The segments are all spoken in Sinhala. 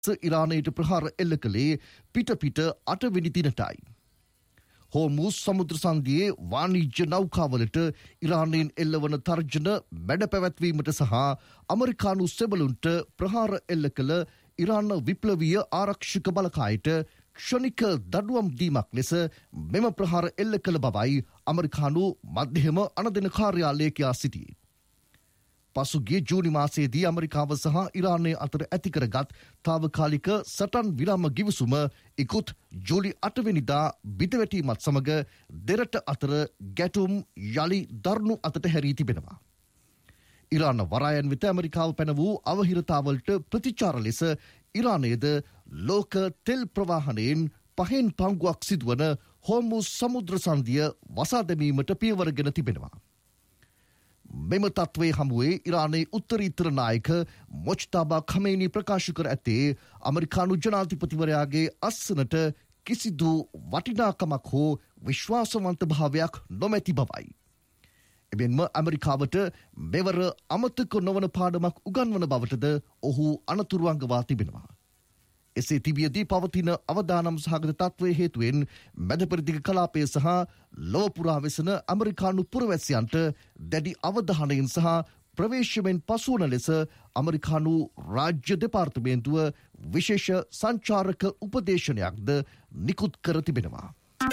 ඉරානයට ප්‍රහාර එල්ල කළේ පිට 8 වෙනි දිනටයි. හෝමුස් සමුද්‍ර සංධියේ වාණිජ්‍ය නෞකාවලට ඉරානයෙන් එල්ලවන තර්ජන මැඩ පැවැත්වීමට සහ අමරිකානු සෙබළුන්ට ප්‍රහාර එල්ල කළ ඉරාන විප්ලවීය ආරක්ෂක බලකායට ක්ෂණික දඩුවම් දීමක් ලෙස මෙම ප්‍රහාර එල්ල කළ බවයි අමරිකානු මධ්‍යම අනදෙන කාර්යාලය කියා සිටියේ. පසුගිය ජූනි මාසයේදී අමරිකාව සහ ඉරානය අතර ඇති කරගත් තාවකාලික සටන් විරාම ගිවිසුම ඉකුත් ජූලි 8 වෙනිදා බිඳවැටීමත් සමග දෙරට අතර ගැටුම් යලි දරුණු අතට හැරී තිබෙනවා. ඉරාන වරායන් වෙත ඇමරිකාව පැන වූ අවහිරතාවලට ප්‍රතිචාර ලෙස ඉරානයේද ලෝක තෙල් ප්‍රවාහනයෙන් 5 පංගුවක් සිදුවන හෝමුස් සමුද්‍ර සංධිය වසා දැමීමට පියවරගෙන තිබෙනවා. මෙම තත්ත්වයේ හමුවේ ඉරානයේ උත්තරීතර නායක මොජ්තබා ඛමේනි ප්‍රකාශ කර ඇත්තේ අමරිකානු ජනාධිපතිවරයාගේ අස්සනට කිසිදු වටිනාකමක් හෝ විශ්වාසවන්ත භාවයක් නොමැති බවයි. එබැවින්ම ඇමරිකාවට මෙවර අමතක නොවන පාඩමක් උගන්වන බවටද ඔහු අනතුරු අඟවා තිබෙනවා. එසේ තිබියදී පවතින අවදානම් සහගත තත්ත්වයේ හේතුවෙන් මැදපෙරදිග කලාපය සහ ලොව පුරා වෙසෙන ඇමරිකානු පුරවැසියන්ට දැඩි අවධානයෙන් සහ ප්‍රවේශයෙන් පසුවන ලෙස ඇමරිකානු රාජ්‍ය දෙපාර්තමේන්තුව විශේෂ සංචාරක උපදේශනයක්ද නිකුත් කර තිබෙනවා.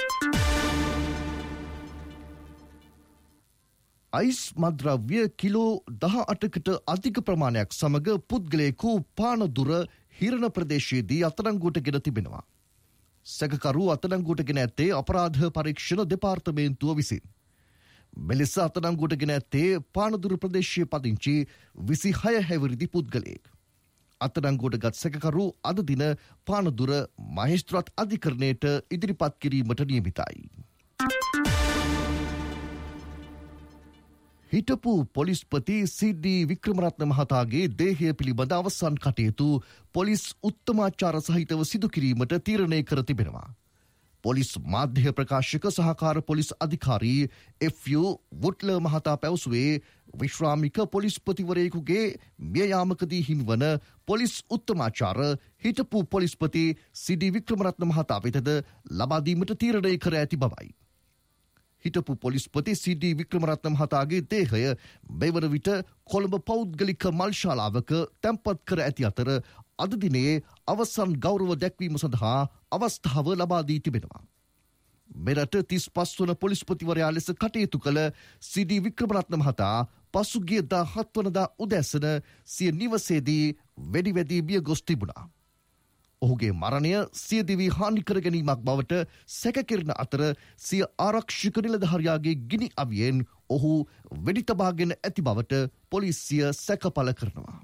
අයිස් මද්‍රව්‍ය කිලෝ 18කට අධික ප්‍රමාණයක් සමග පුද්ගලයෙකු පානදුර හිරණ ප්‍රදේශයේදී අත්අඩංගුවට ගෙන තිබෙනවා. සැකකරු අත්අඩංගුවට ගෙන ඇත්තේ අපරාධ පරීක්ෂණ දෙපාර්තමේන්තුව විසින්. මෙලෙස අත්අඩංගුවට ගෙන ඇත්තේ පානදුර ප්‍රදේශයේ පදිංචි 26 හැවිරිදි පුද්ගලයෙක්. අත්අඩංගුවට ගත් සැකකරු අද දින පානදුර මහේස්ත්‍රාත් අධිකරණයට ඉදිරිපත් කිරීමට නියමිතයි. හිටපු පොලිස්පති සී.ඩී. වික්‍රමරත්න මහතාගේ දේහය පිළිබඳ අවසන් කටයුතු පොලිස් උත්තමාචාර සහිතව සිදු කිරීමට තීරණය කර තිබෙනවා. පොලිස් මාධ්‍ය ප්‍රකාශක සහකාර පොලිස් අධිකාරී එෆ්.යු. වුට්ල මහතා පැවසුවේ විශ්‍රාමික පොලිස්පතිවරයෙකුගේ මිය යාමකදී හිමිවන පොලිස් උත්තමාචාර හිටපු පොලිස්පති සී.ඩී. වික්‍රමරත්න මහතා වෙතද ලබා දීමට තීරණය කර ඇති බවයි. හිටපු පොලිස්පති සී.ඩී. වික්‍රමරත්න මහතාගේ දේහය මෙවන විට කොළඹ පෞද්ගලික මල්ශාලාවක තැන්පත් කර ඇති අතර අද දිනේ අවසන් ගෞරව දැක්වීම සඳහා අවස්ථාව ලබා දී තිබෙනවා. මෙරට 35 වන පොලිස්පතිවරයා ලෙස කටයුතු කළ සී.ඩී. වික්‍රමරත්න මහතා පසුගිය 17 වනදා උදැසන සිය නිවසේදී වෙඩි වැදී මිය ගොස් තිබුණා. ඔහුගේ මරණය සියදිවි හානි කර ගැනීමක් බවට සැකකෙරෙන අතර සිය ආරක්ෂක නිලධාරියාගේ ගිනි අවියෙන් ඔහු වෙඩි තබාගෙන ඇති බවට පොලිසිය සැක පළ කරනවා.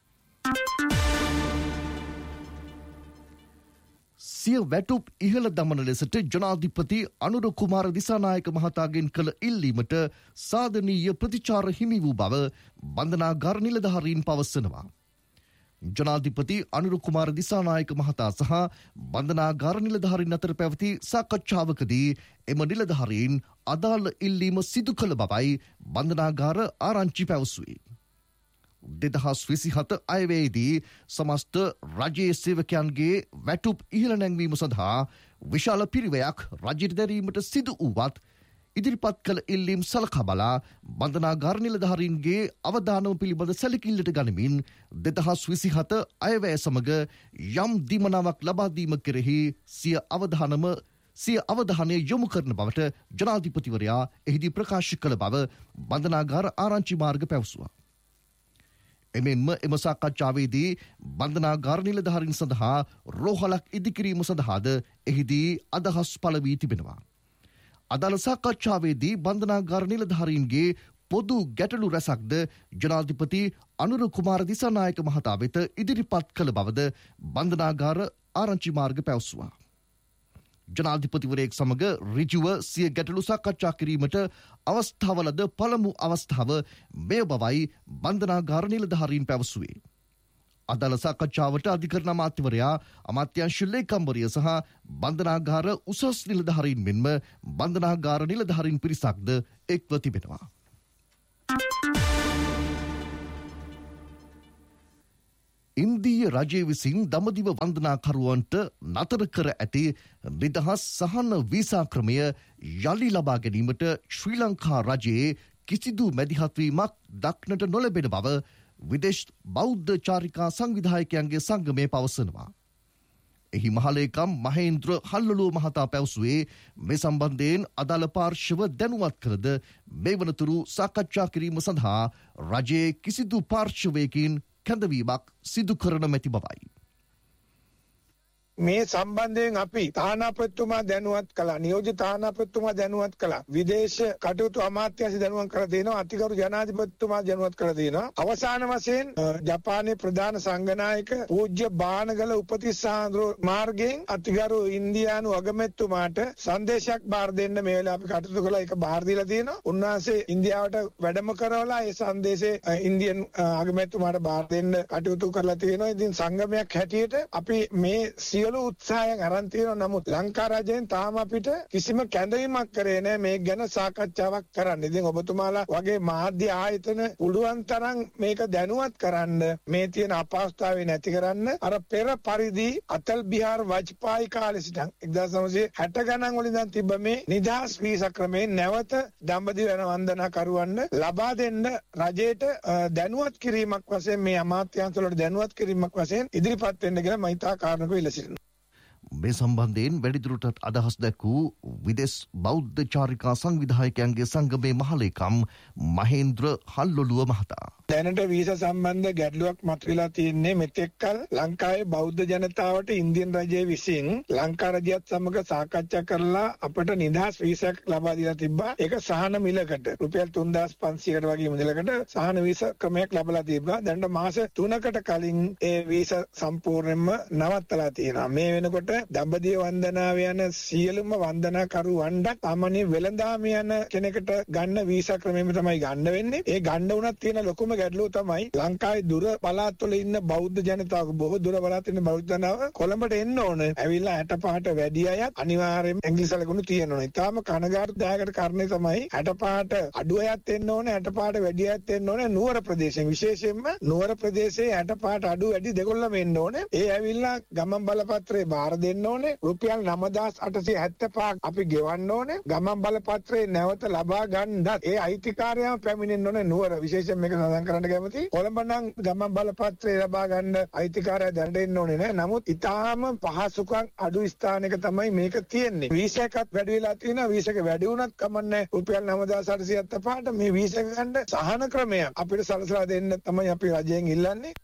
සිය වැටුප් ඉහළ දමන ලෙසට ජනාධිපති අනුර කුමාර දිසානායක මහතාගෙන් කළ ඉල්ලීමට සාධනීය ප්‍රතිචාර හිමි වූ බව බන්ධනාගාර නිලධාරීන් පවසනවා. ජනාධිපති අනුර කුමාර දිසානායක මහතා සහ බන්ධනාගාර නිලධාරීන් අතර පැවති සාකච්ඡාවකදී එම නිලධාරීන් අදාළ ඉල්ලීම සිදු කළ බවයි බන්ධනාගාර ආරංචි පැවසුවේ. 2027 අයවැයේදී සමස්ත රජයේ සේවකයන්ගේ වැටුප් ඉහළ නැංවීම සඳහා විශාල පිරිවැයක් රජයට දැරීමට සිදු වූවත් ඉදිරිපත් කළ ඉල්ලීම් සලකා බලා බන්ධනාගාර නිලධාරීන්ගේ අවදානම පිළිබඳ සැලකිල්ලට ගනිමින් 2027 අයවැය සමග යම් දීමනාවක් ලබා දීම කෙරෙහි සිය අවධානය යොමු කරන බවට ජනාධිපතිවරයා එහිදී ප්‍රකාශ කළ බව බන්ධනාගාර ආරංචි මාර්ග පැවසුවා. එමෙන්ම එම සාකච්ඡාවේදී බන්ධනාගාර නිලධාරීන් සඳහා රෝහලක් ඉදිකිරීම සඳහාද එහිදී අදහස් පළ වී තිබෙනවා. අදාළ සාකච්ඡාවේදී බන්ධනාගාර නිලධාරීන්ගේ පොදු ගැටලු රැසක්ද ජනාධිපති අනුර කුමාර දිසානායක මහතා වෙත ඉදිරිපත් කළ බවද බන්ධනාගාර ආරංචි මාර්ග පැවසුවා. ජනාධිපතිවරයෙක් සමග ඍජුව සිය ගැටලු සාකච්ඡා කිරීමට අවස්ථාව ලද පළමු අවස්ථාව මෙය බවයි බන්ධනාගාර නිලධාරීන් පැවසුවේ. අදාළ සාකච්ඡාවට අධිකරණ අමාත්‍යවරයා අමාත්‍යාංශ ලේකම්වරිය සහ බන්ධනාගාර උසස් නිලධාරීන් මෙන්ම බන්ධනාගාර නිලධාරීන් පිරිසක්ද එක්ව තිබෙනවා. ඉන්දීය රජය විසින් දඹදිව වන්දනාකරුවන්ට නතර කර ඇති නිදහස් සහන වීසා ක්‍රමය යළි ලබා ගැනීමට ශ්‍රී ලංකා රජයේ කිසිදු මැදිහත්වීමක් දක්නට නොලැබෙන බව විදේශ බෞද්ධ චාරිකා සංවිධායකයන්ගේ සංගමය පවසනවා. එහි මහලේකම් මහේන්ද්‍ර හල්ලලුව මහතා පැවසුවේ මේ සම්බන්ධයෙන් අදාළ පාර්ශව දැනුවත් කළද මේ වනතුරු සාකච්ඡා කිරීම සඳහා රජයේ කිසිදු පාර්ශවයකින් කැඳවීමක් සිදු කරන මැති බවයි. මේ සම්බන්ධයෙන් අපි තානාපතිතුමා දැනුවත් කළා, නියෝජිත තානාපතිතුමා දැනුවත් කළා, විදේශ කටයුතු අමාත්‍යාංශය දැනුවත් කරලා දෙනවා, අතිගරු ජනාධිපතිතුමා දැනුවත් කරලා දෙනවා. අවසාන වශයෙන් ජපානයේ ප්‍රධාන සංඝනායක පූජ්‍ය බානගල උපතිස්ස මාර්ගයෙන් අතිගරු ඉන්දියානු අගමැතිතුමාට සංදේශයක් බාර දෙන්න මේ වෙලාව අපි කටයුතු කළා. ඒක බාර දීලා තියෙනවා. උන්වහන්සේ ඉන්දියාවට වැඩම කරවලා ඒ සංදේශේ ඉන්දියන් අගමැතිතුමාට බාර දෙන්න කටයුතු කරලා තියෙනවා. ඉතින් සංගමයක් හැටියට අපි මේ සියලු උත්සාහයන් අරන් තියෙනවා. නමුත් ලංකා රජයෙන් තාම අපිට කිසිම කැඳවීමක් කරේ නැහැ මේ ගැන සාකච්ඡාවක් කරන්න. ඉතින් ඔබතුමාලා වගේ මාධ්‍ය ආයතන පුළුවන් තරම් මේක දැනුවත් කරන්න, මේ තියෙන අපහසුතාවය නැති කරන්න. අර පෙර පරිදි අතල් බිහාර වජ්පායි කාලේ සිට 1960 ගණන් වලින් ඉඳන් තිබ්බ මේ නිදහස් වීසා ක්‍රමයෙන් නැවත දඹදිව යන වන්දනාකරුවන්ට ලබා දෙන්න රජයට දැනුවත් කිරීමක් වශයෙන් මේ අමාත්‍යාංශ වලට දැනුවත් කිරීමක් වශයෙන් ඉදිරිපත් වෙන්න කියලා මම ඉතා කාරණක ඉල්ලසිටිනවා. මේ සම්බන්ධයෙන් වැඩිදුරටත් අදහස් දැක්වූ විදේශ බෞද්ධ චාරිකා සංවිධායකයන්ගේ සංගමේ මහලේකම් මහේන්ද්‍ර හල්ලොළුව මහතා. දැනට වීසා සම්බන්ධ ගැටලුවක් මතුවලා තියෙන්නේ මෙතෙක්කල් ලංකාවේ බෞද්ධ ජනතාවට ඉන්දියන් රජය විසින් ලංකා රජයත් සමග සාකච්ඡා කරලා අපට නිදහස් වීසාවක් ලබා දීලා තිබ්බා. ඒක සහන මිලකට රුපියල් 3500කට වගේ මුදලකට සහන වීසා ක්‍රමයක් ලැබලා තිබ්බා. දැන් මාස 3කට කලින් ඒ වීසා සම්පූර්ණයෙන්ම නවත්තලා තියෙනවා. මේ වෙනකොට දඹදිව වන්දනාව යන සියලුම වන්දනාකරුවන්ට සාමාන්‍ය වෙළඳාම යන කෙනෙකුට ගන්න වීසා ක්‍රමෙම තමයි ගන්න වෙන්නේ. ඒ ගන්න උනත් තියෙන ලොකුම ගැටලුව තමයි ලංකාවේ දුර පළාත්වල ඉන්න බෞද්ධ ජනතාව, බොහෝ දුර පළාත් ඉන්න බෞද්ධ ජනතාව කොළඹට එන්න ඕන. ඇවිල්ලා 65ට වැඩි අයත් අනිවාර්යයෙන්ම ඇඟිලි සලකුණු තියෙන්න ඕන. ඊටාම කනගාටුදායකට කාරණේ තමයි 65ට අඩු අයත් එන්න ඕන, 65ට වැඩි අයත් එන්න ඕන. නුවර ප්‍රදේශයෙන් විශේෂයෙන්ම නුවර ප්‍රදේශයේ 65ට අඩු වැඩි දෙකොල්ලම එන්න ඕන. ඒ ඇවිල්ලා ගමන් බලපත්‍රේ බාර දෙන්න ඕනේ. රුපියල් 9875ක් අපි ගෙවන්න ඕනේ. ගමන් බලපත්‍රේ නැවත ලබා ගන්නත් ඒ අයිතිකාරයම පැමිණෙන්න ඕනේ නුවර. විශේෂයෙන් මේක සඳහන් කරන්න කැමතියි. කොළඹ නම් ගමන් බලපත්‍රේ ලබා ගන්න අයිතිකාරය දැනට එන්න ඕනේ නැහැ. නමුත් ඊටාම පහසුකම් අඩු ස්ථානයක තමයි මේක තියෙන්නේ. වීසා එකත් වැඩි වෙලා තියෙනවා. වීසා එක වැඩි වුණත් කමන්නේ රුපියල් 9875ට මේ වීසා එක ගන්න සහන ක්‍රමයක් අපිට සලසලා දෙන්න තමයි අපි රජයෙන් ඉල්ලන්නේ.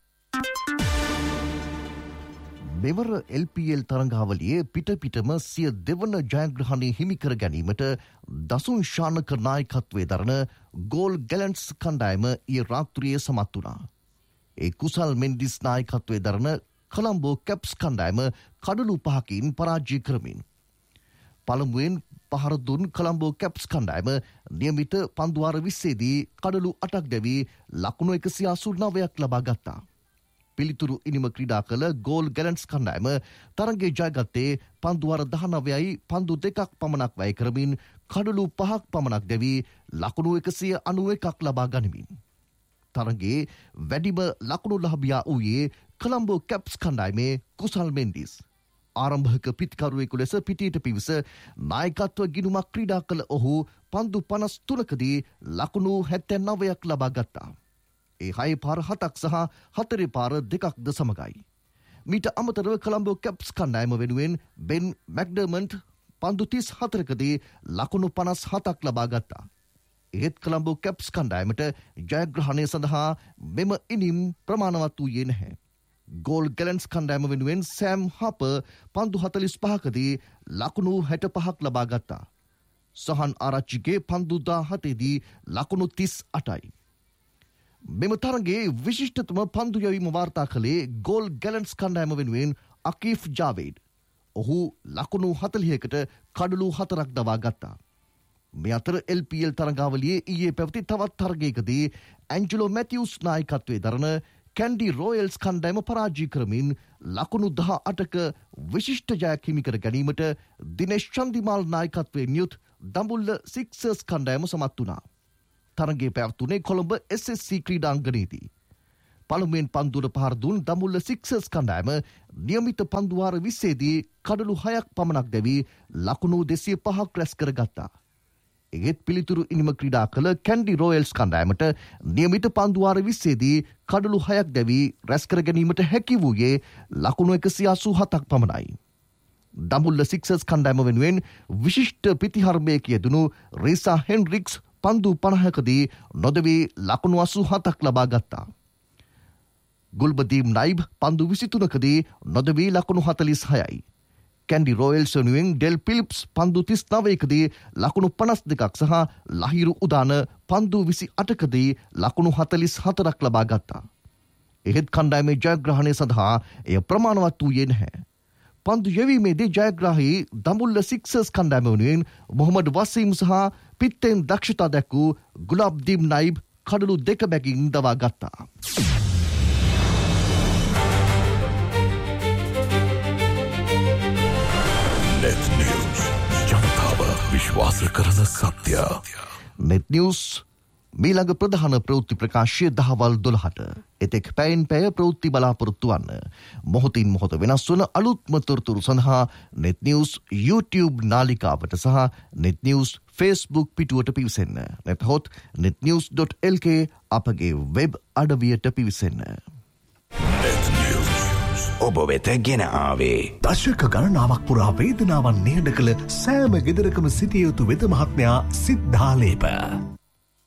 මෙවර LPL තරඟාවලියේ පිටම සිය දෙවන ජයග්‍රහණය හිමිකර ගැනීමට දසුන් ශානක නායකත්වයේ දරන ගෝල් ගැලන්ට්ස් කණ්ඩායම ඊ රාත්‍රියේ සමත් වුණා. ඒ කුසල් මෙන්ඩිස් නායකත්වයේ දරන කොලම්බෝ කැප්ස් කණ්ඩායම කඩලු 5කින් පරාජය කරමින් පළමුවෙන් පහර දුන් කොලම්බෝ කැප්ස් කණ්ඩායම නියමිත පන්දුවාර 20 දී කඩලු 8ක් දැවී ලකුණු 189ක් ලබා ගත්තා. පිළිතුරු ඉනිම ක්‍රීඩා කළ ගෝල් ගැලන්ට්ස් කණ්ඩායම තරගයේ ජයගත්තේ පන්දුවාර 19යි පන්දු 2ක් පමණක් වැය කරමින් කඩලු 5ක් පමණක් දැවී ලකුණු 191ක් ලබා ගනිමින්. තරගයේ වැඩිම ලකුණු ලාභියා වූයේ කොලම්බෝ කැප්ස් කණ්ඩායමේ කුසල් මෙන්ඩිස්. ආරම්භක පිටිකරුවෙකු ලෙස පිටියට පිවිස නායකත්ව ගිණුමක් ක්‍රීඩා කළ ඔහු පන්දු 53කදී ලකුණු 79ක් ලබා ගත්තා. ඒ 6 පාර 7ක් සහ 4 පාර 2ක්ද සමගයි. මීට අමතරව කොලම්බෝ කැප්ස් කණ්ඩායම වෙනුවෙන් බෙන් මැක්ඩර්මන්ට් පන්දු 34කදී ලකුණු 57ක් ලබා ගත්තා. ඒත් කොලම්බෝ කැප්ස් කණ්ඩායමට ජයග්‍රහණය සඳහා මෙම ඉනිම් ප්‍රමාණවත් වූයේ නැහැ. ගෝල් ගැලන්ට්ස් කණ්ඩායම වෙනුවෙන් සෑම් හාපර් පන්දු 45කදී ලකුණු 65ක් ලබා ගත්තා. සහන් ආරච්චිගේ පන්දු 17දී ලකුණු 38යි. මෙම තරගයේ විශිෂ්ටතම පන්දු යැවීම වාර්තා කළේ ගෝල් ගැලන්ට්ස් කණ්ඩායම වෙනුවෙන් අකීෆ් ජාවේඩ්. ඔහු ලකුණු 40කට කඩලු 4ක් දවා ගත්තා. මේ අතර LPL තරගාවලියේ ඊයේ පැවති තවත් තරගයකදී ඇන්ජලෝ මැතිව්ස් නායකත්වයේ දරන කැන්ඩි රොයල්ස් කණ්ඩායම පරාජය කරමින් ලකුණු 18ක විශිෂ්ට ජයක් හිමි කර ගැනීමට දිනේෂ් චන්දිමාල් නායකත්වයෙන් යුත් දඹුල්ල සික්සර්ස් කණ්ඩායම සමත් වුණා. තරගයේ පැවතුනේ කොළඹ SSC ක්‍රීඩාංගණයේදී. පළමුවෙන් පන්දුවට පහර දුන් දඹුල්ල සික්සර්ස් කණ්ඩායම නියමිත පන්දු වාර 20 දී කඩලු 6ක් පමණක් දැවි ලකුණු 205ක් රැස් කරගත්තා. ඒත් පිළිතුරු ඉනිම ක්‍රීඩා කළ කැන්ඩි රොයල්ස් කණ්ඩායමට නියමිත පන්දු වාර 20 දී කඩලු 6ක් දැවි රැස් කර ගැනීමට හැකි වූයේ ලකුණු 187ක් පමණයි. දඹුල්ල සික්සර්ස් කණ්ඩායම වෙනුවෙන් විශිෂ්ට පිතිහර්මයක යෙදුණු රීසා හෙන්රික්ස් පන්දු 50කදී නොදවී ලකුණු 87ක් ලබා ගත්තා. ගුල්බදීම් නයිබ් පන්දු 23කදී නොදවී ලකුණු 46යි. කැන්ඩි රොයල්ස් වෙනුවෙන් ඩෙල් පිලිප්ස් පන්දු 39කදී ලකුණු 52ක් සහ ලහිරු උදාන පන්දු 28කදී ලකුණු 44ක් ලබා ගත්තා. එහෙත් කණ්ඩායමේ ජයග්‍රහණය සඳහා එය ප්‍රමාණවත් වූයේ නැහැ. පන්දු යැවීමේදී ජයග්‍රාහී දඹුල්ල සික්සර්ස් කණ්ඩායම වෙනුවෙන් මොහමඩ් වසීම් සහ පිත්තෙන් දක්ෂතා දැක්වූ ගුලාබ්දීම් නයිබ් කඩලු 2 බැගින් දවා ගත්තා. Net News ජනතාව විශ්වාස කරන සත්‍ය. Net News මීළඟ ප්‍රධාන ප්‍රවෘත්ති ප්‍රකාශය දහවල් 12ට. එතෙක් පැයෙන් පැය ප්‍රවෘත්ති බලාපොරොත්තු වන්න. මොහොතින් මොහොත වෙනස් වන අලුත්ම තොරතුරු සඳහා Net News YouTube නාලිකාවට සහ Net News Facebook පිටුවට පිවිසෙන්න. නැත්හොත් netnews.lk අපගේ වෙබ් අඩවියට පිවිසෙන්න. Net News ඔබ වෙත ගෙන ආවේ දශක ගණනාවක් පුරා වේදනාවන් නිහඬ කළ සෑම ගෙදරකම සිටිය යුතු වෙද මහත්මයා සිද්ධාලේප.